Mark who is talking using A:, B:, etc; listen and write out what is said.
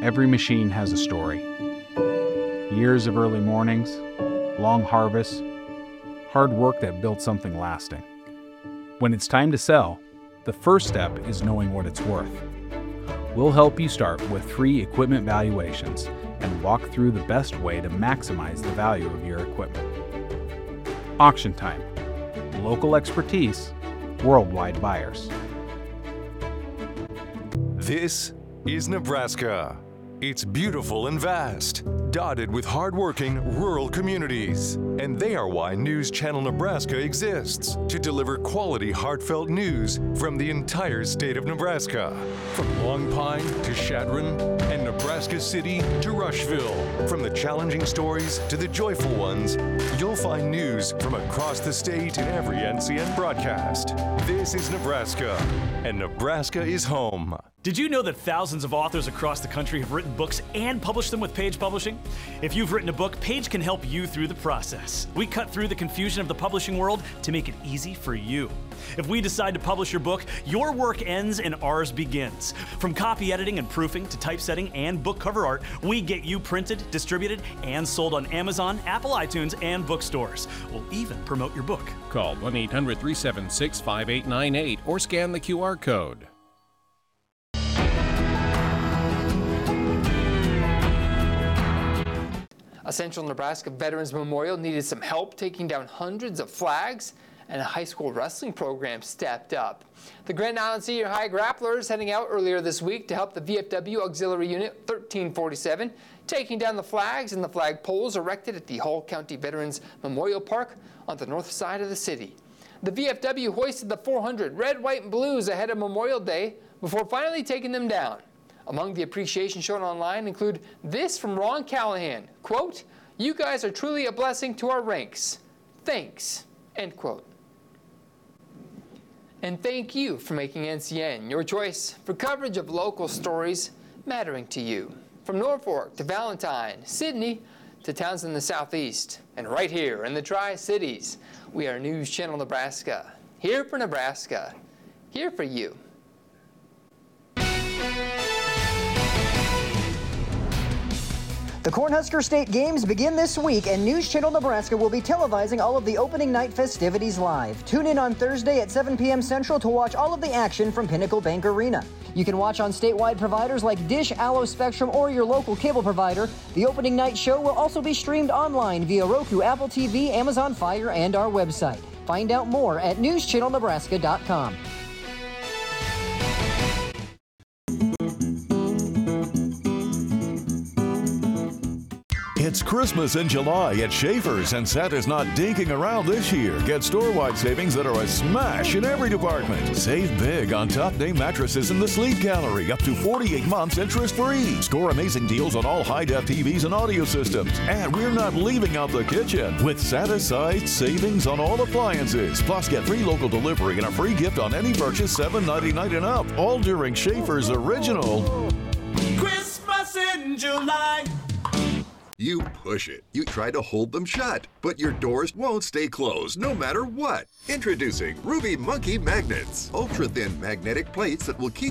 A: Every machine has a story. Years of early mornings, long harvests, hard work that built something lasting. When it's time to sell, the first step is knowing what it's worth. We'll help you start with free equipment valuations and walk through the best way to maximize the value of your equipment. Auction Time. Local expertise, worldwide buyers.
B: This is Nebraska. It's beautiful and vast, dotted with hardworking rural communities. And they are why News Channel Nebraska exists, to deliver quality, heartfelt news from the entire state of Nebraska. From Long Pine to Chadron and Nebraska City to Rushville. From the challenging stories to the joyful ones, you'll find news from across the state in every NCN broadcast. This is Nebraska, and Nebraska is home.
C: Did you know that thousands of authors across the country have written books and published them with Page Publishing? If you've written a book, Page can help you through the process. We cut through the confusion of the publishing world to make it easy for you. If we decide to publish your book, your work ends and ours begins. From copy editing and proofing to typesetting and book cover art, we get you printed, distributed, and sold on Amazon, Apple iTunes, and bookstores. We'll even promote your book.
D: Call 1-800-376-5898 or scan the QR code.
E: A Central Nebraska Veterans Memorial needed some help taking down hundreds of flags, and a high school wrestling program stepped up. The Grand Island Senior High Grapplers heading out earlier this week to help the VFW Auxiliary Unit 1347, taking down the flags and the flag poles erected at the Hall County Veterans Memorial Park on the north side of the city. The VFW hoisted the 400 red, white, and blues ahead of Memorial Day before finally taking them down. Among the appreciation shown online include this from Ron Callahan, quote, "You guys are truly a blessing to our ranks. Thanks," end quote. And thank you for making NCN your choice for coverage of local stories mattering to you. From Norfolk to Valentine, Sydney to towns in the southeast, and right here in the Tri-Cities, we are News Channel Nebraska. Here for Nebraska. Here for you.
F: The Cornhusker State Games begin this week, and News Channel Nebraska will be televising all of the opening night festivities live. Tune in on Thursday at 7 p.m. Central to watch all of the action from Pinnacle Bank Arena. You can watch on statewide providers like Dish, Allo, Spectrum, or your local cable provider. The opening night show will also be streamed online via Roku, Apple TV, Amazon Fire, and our website. Find out more at newschannelnebraska.com.
G: It's Christmas in July at Schaefer's, and Santa's not dinking around this year. Get store-wide savings that are a smash in every department. Save big on top-name mattresses in the Sleep Gallery, up to 48 months interest-free. Score amazing deals on all high-def TVs and audio systems. And we're not leaving out the kitchen with Santa-sized savings on all appliances. Plus, get free local delivery and a free gift on any purchase $7.99 and up. All during Schaefer's original
H: Christmas in July.
I: You push it. You try to hold them shut, but your doors won't stay closed no matter what. Introducing Ruby Monkey Magnets. Ultra-thin magnetic plates that will keep